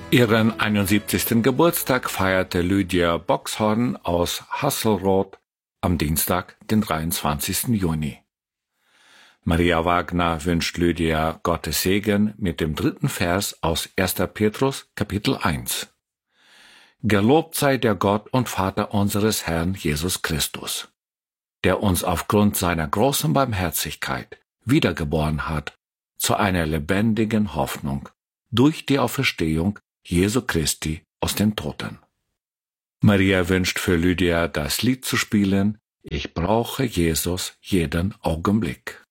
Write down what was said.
Ihren 71. Geburtstag feierte Lydia Boxhorn aus Hasselroth am Dienstag, den 23. Juni. Maria Wagner wünscht Lydia Gottes Segen mit dem 3. Vers aus 1. Petrus, Kapitel 1. Gelobt sei der Gott und Vater unseres Herrn Jesus Christus, der uns aufgrund seiner großen Barmherzigkeit wiedergeboren hat zu einer lebendigen Hoffnung durch die Auferstehung Jesu Christi aus den Toten. Maria wünscht für Lydia das Lied zu spielen: Ich brauche Jesus jeden Augenblick.